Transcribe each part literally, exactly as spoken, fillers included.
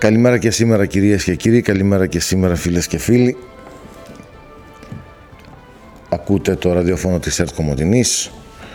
Καλημέρα και σήμερα κυρίες και κύριοι, καλημέρα και σήμερα φίλες και φίλοι. Ακούτε το ραδιόφωνο της ΕΡΤ Κομοτηνής.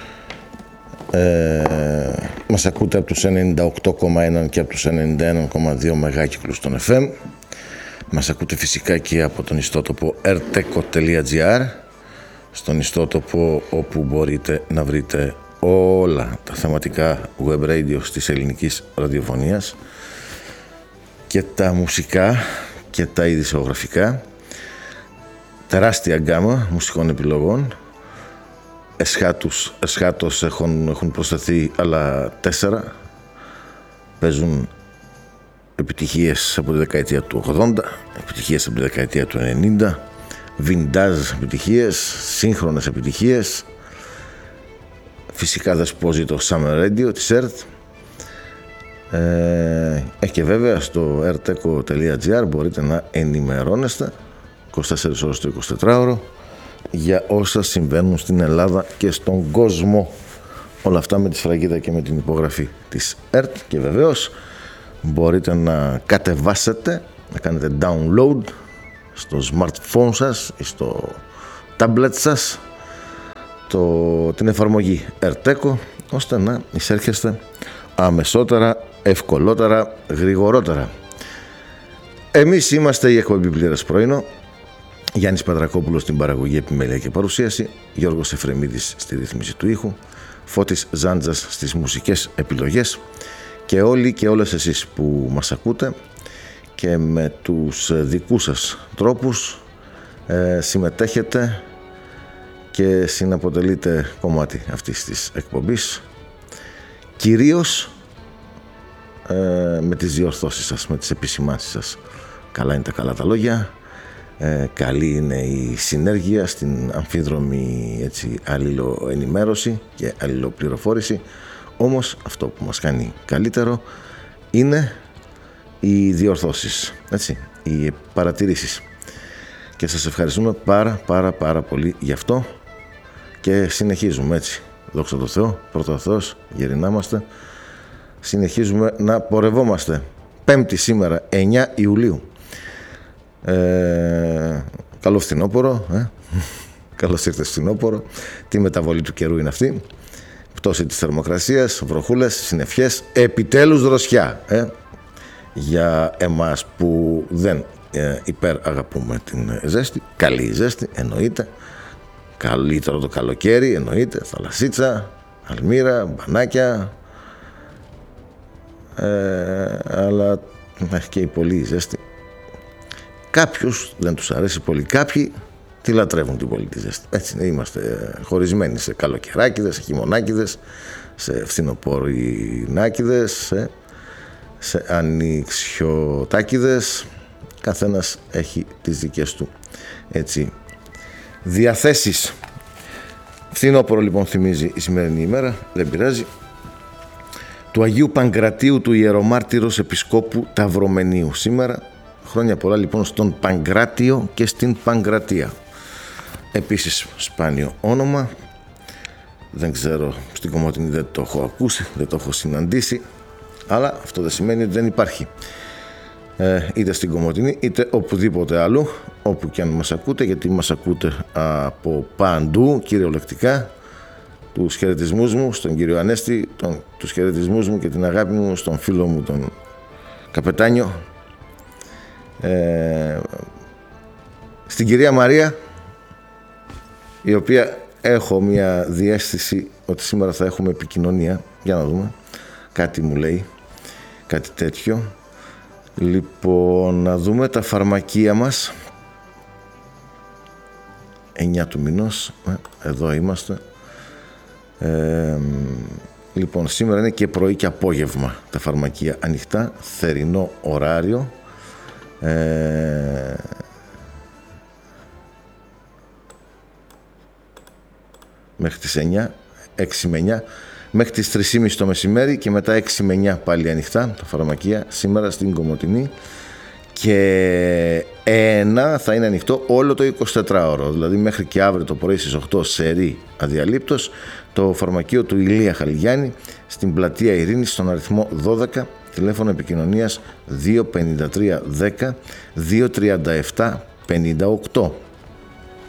Ε, μας ακούτε από τους ενενήντα οκτώ κόμμα ένα και από τους ενενήντα ένα κόμμα δύο μεγάκυκλους των εφ εμ. Μας ακούτε φυσικά και από τον ιστότοπο ερτέκο τελεία τζι άρ, στον ιστότοπο όπου μπορείτε να βρείτε όλα τα θεματικά web radio της ελληνικής ραδιοφωνίας και τα μουσικά και τα ειδησιογραφικά. Τεράστια γκάμα μουσικών επιλογών. Εσχάτους, εσχάτως έχουν, έχουν προσθεθεί άλλα τέσσερα. Παίζουν επιτυχίες από τη δεκαετία του ογδόντα, επιτυχίες από τη δεκαετία του ενενήντα, βιντάζ επιτυχίες, σύγχρονες επιτυχίες. Φυσικά δεσπόζει το Summer Radio της ΕΡΤ. Ε, και βέβαια στο ερτέκο τελεία τζι άρ μπορείτε να ενημερώνεστε είκοσι τέσσερις ώρες το εικοσιτετράωρο για όσα συμβαίνουν στην Ελλάδα και στον κόσμο. Όλα αυτά με τη σφραγίδα και με την υπογραφή της ΕΡΤ. Και βεβαίως μπορείτε να κατεβάσετε, να κάνετε download στο smartphone σας ή στο tablet σας το, την εφαρμογή ερτέκο, ώστε να εισέρχεστε αμεσότερα, ευκολότερα, γρηγορότερα. Εμείς είμαστε η εκπομπή Πλήρες Πρωίνο. Γιάννης Πατρακόπουλος στην παραγωγή, επιμέλεια και παρουσίαση, Γιώργος Εφρεμίδης στη ρύθμιση του ήχου, Φώτης Ζάντζας στις μουσικές επιλογές και όλοι και όλες εσείς που μας ακούτε και με τους δικούς σας τρόπους ε, συμμετέχετε και συναποτελείτε κομμάτι αυτής της εκπομπής, κυρίως ε, με τις διορθώσεις σας, με τις επισημάνσεις σας. Καλά είναι τα καλά τα λόγια, ε, καλή είναι η συνέργεια στην αμφίδρομη έτσι, αλληλοενημέρωση και αλληλοπληροφόρηση. Όμως αυτό που μας κάνει καλύτερο είναι οι διορθώσεις, έτσι, οι παρατηρήσεις. Και σας ευχαριστούμε πάρα πάρα πάρα πολύ γι' αυτό και συνεχίζουμε έτσι. Δόξα τω Θεώ, πρώτα ο Θεός, γερινά είμαστε. Συνεχίζουμε να πορευόμαστε. Πέμπτη σήμερα, εννιά Ιουλίου. Ε, καλό φθινόπωρο. Ε. Καλώς ήρθες φθινόπωρο. Τι μεταβολή του καιρού είναι αυτή. Πτώση της θερμοκρασίας, βροχούλες, συννεφιές. Επιτέλους δροσιά. Ε. Για εμάς που δεν ε, υπεραγαπούμε την ζέστη. Καλή η ζέστη, εννοείται. Καλύτερο το καλοκαίρι, εννοείται. Θαλασσίτσα, αλμύρα, μπανάκια. Ε, αλλά έχει και η πολύ ζέστη. Κάποιους δεν τους αρέσει πολύ. Κάποιοι τη λατρεύουν την πολύ τη ζέστη. Έτσι είναι, είμαστε χωρισμένοι σε καλοκαιράκηδες, σε χειμωνάκηδες, σε φθινοπορεινάκηδες, σε, σε ανοιξιωτάκηδες. Καθένας έχει τις δικές του έτσι διαθέσεις. Φθινόπωρο λοιπόν θυμίζει η σημερινή ημέρα, δεν πειράζει. Του Αγίου Παγκρατίου του Ιερομάρτυρος Επισκόπου Ταυρομενίου. Σήμερα χρόνια πολλά λοιπόν στον Παγκράτιο και στην Παγκρατία. Επίσης σπάνιο όνομα. Δεν ξέρω, στην Κομοτηνή δεν το έχω ακούσει, δεν το έχω συναντήσει. Αλλά αυτό δεν σημαίνει ότι δεν υπάρχει. Ε, είτε στην Κομοτηνή είτε οπουδήποτε αλλού, όπου και αν μας ακούτε, γιατί μας ακούτε από παντού κυριολεκτικά. Τους χαιρετισμούς μου στον κύριο Ανέστη, τον, τους χαιρετισμούς μου και την αγάπη μου στον φίλο μου τον Καπετάνιο, ε, στην κυρία Μαρία, η οποία έχω μια διαίσθηση ότι σήμερα θα έχουμε επικοινωνία. Για να δούμε, κάτι μου λέει, κάτι τέτοιο. Λοιπόν, να δούμε τα φαρμακεία μας. εννιά του μηνός, εδώ είμαστε. Ε, λοιπόν, σήμερα είναι και πρωί και απόγευμα τα φαρμακεία ανοιχτά, θερινό ωράριο. Ε, μέχρι τις εννιά, έξι με εννιά, μέχρι τις τρεις και μισή το μεσημέρι και μετά έξι με εννιά πάλι ανοιχτά τα φαρμακεία σήμερα στην Κομοτηνή. Και ένα θα είναι ανοιχτό όλο το εικοσιτετράωρο, δηλαδή μέχρι και αύριο το πρωί στις οκτώ σερί αδιαλείπτως, το φαρμακείο του Ηλία Χαλιγιάννη στην πλατεία Ειρήνης στον αριθμό δώδεκα τηλέφωνο επικοινωνίας δύο πέντε τρία δέκα δύο τριάντα επτά πενήντα οκτώ.